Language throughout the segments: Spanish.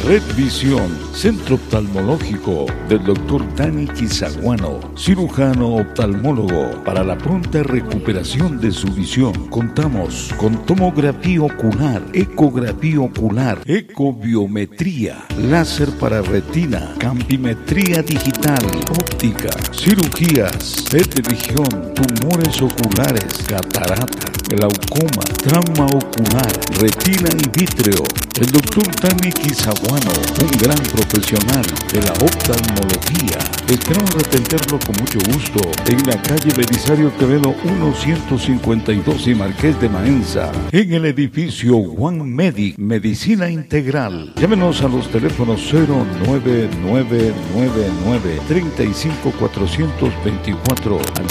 Red Visión, centro oftalmológico del Dr. Dani Quizaguano, cirujano oftalmólogo. Para la pronta recuperación de su visión, contamos con tomografía ocular, ecografía ocular, ecobiometría, láser para retina, campimetría digital, óptica, cirugías de visión, tumores oculares, catarata, glaucoma, trauma ocular, retina y vítreo. El doctor Dani Quizaguano, un gran profesional de la oftalmología. Esperamos atenderlo con mucho gusto en la calle Belisario Quevedo 152 y Marqués de Maenza, en el edificio One Medic, Medicina Integral. Llámenos a los teléfonos 09999-35424, al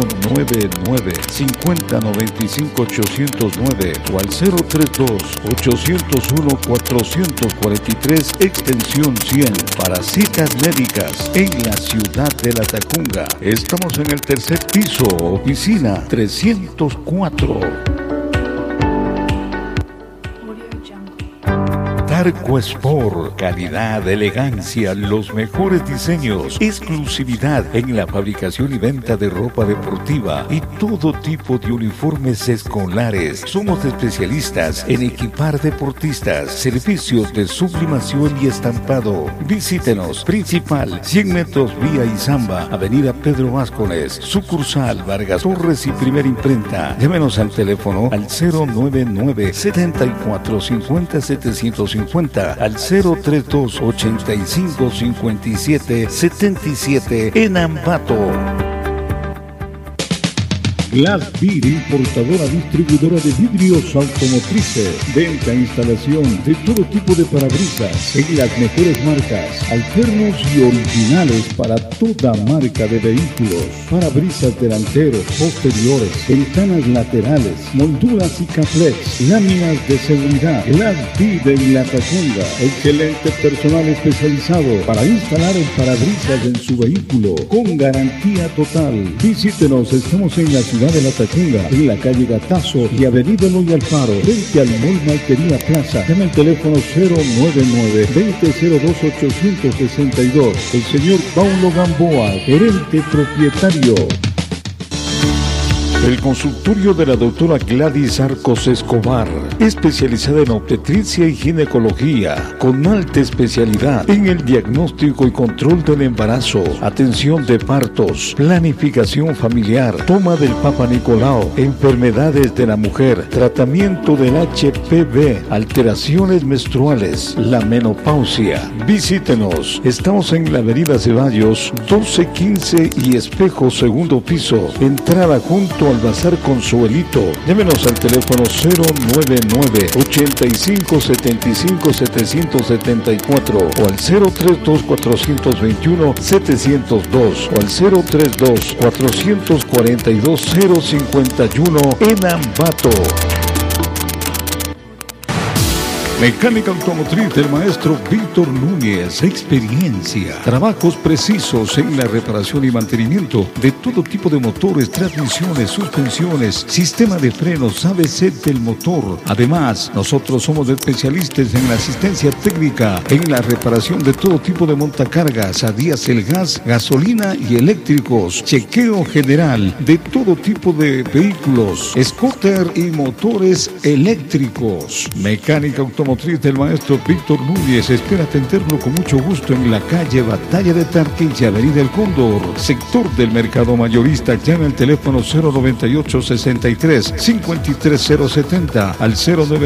099-5095-809 o al 032-801-443, extensión 100, para citas médicas en la ciudad de La Tacunga. Estamos en el tercer piso, oficina 304. Darko Sport, calidad, elegancia, los mejores diseños, exclusividad en la fabricación y venta de ropa deportiva y todo tipo de uniformes escolares. Somos especialistas en equipar deportistas, servicios de sublimación y estampado. Visítenos, principal, 100 metros vía Izamba, avenida Pedro Vázquez, sucursal Vargas Torres y Primera Imprenta. Llámenos al teléfono al 099 7450 750, al 032-8557-77 en Ambato. Glass Beer, importadora distribuidora de vidrios automotrices, venta e instalación de todo tipo de parabrisas en las mejores marcas, alternos y originales para toda marca de vehículos, parabrisas delanteros, posteriores, ventanas laterales, molduras y caplex, láminas de seguridad. Glass Beer en La Tacunga, excelente personal especializado para instalar el parabrisas en su vehículo con garantía total. Visítenos, estamos en la ciudad de La Tacunga, en la calle Gatazo y avenida Eloy Alfaro, frente al Mall Maltería Plaza. Llama al teléfono 099-2002-862. El señor Paulo Gamboa, gerente propietario. El consultorio de la doctora Gladys Arcos Escobar, especializada en obstetricia y ginecología, con alta especialidad en el diagnóstico y control del embarazo, atención de partos, planificación familiar, toma del Papa Nicolau, enfermedades de la mujer, tratamiento del HPV, alteraciones menstruales, la menopausia. Visítenos, estamos en la avenida Ceballos, 1215 y Espejo, segundo piso, entrada junto al Bazar Consuelito. Llámenos al teléfono 099-8575-774 o al 032-421-702 o al 032-442-051 en Ambato. Mecánica automotriz del maestro Víctor Núñez. Experiencia, trabajos precisos en la reparación y mantenimiento de todo tipo de motores, transmisiones, suspensiones, sistema de frenos, ABC del motor. Además, nosotros somos especialistas en la asistencia técnica, en la reparación de todo tipo de montacargas, a diésel, gas, gasolina y eléctricos. Chequeo general de todo tipo de vehículos, scooter y motores eléctricos. Mecánica automotriz del maestro Víctor Núñez espera atenderlo con mucho gusto en la calle Batalla de Tarquilla, avenida El Cóndor, sector del mercado mayorista. Llame al teléfono 098-63-53070, al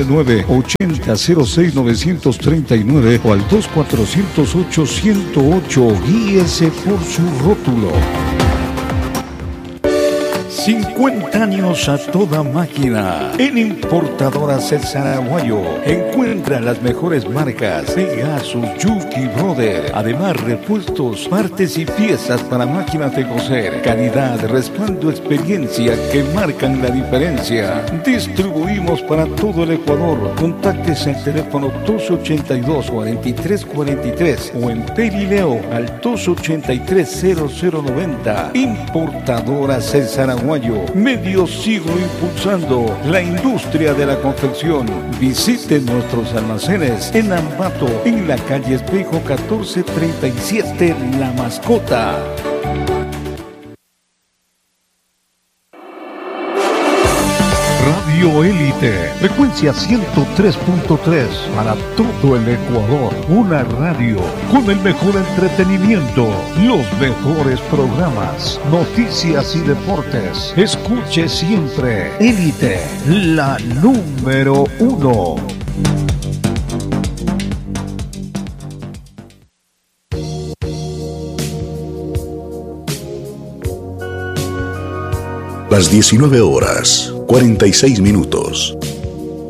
099-8006-939 o al 2408-108. Guíese por su rótulo. 50 años a toda máquina. En Importadora César Aguayo encuentra las mejores marcas: Pegasus, Yuki Brother. Además, repuestos, partes y piezas para máquinas de coser. Calidad, respaldo, experiencia que marcan la diferencia. Distribuimos para todo el Ecuador. Contáctese al teléfono 282-4343 o en Perileo al 283-0090. Importadora César Aguayo. Mayo, medio siglo impulsando la industria de la confección. Visite nuestros almacenes en Ambato, en la calle Espejo 1437, La Mascota. Radio Élite, frecuencia 103.3 para todo el Ecuador. Una radio con el mejor entretenimiento, los mejores programas, noticias y deportes. Escuche siempre Élite, la número 1. Las 19 horas, 46 minutos.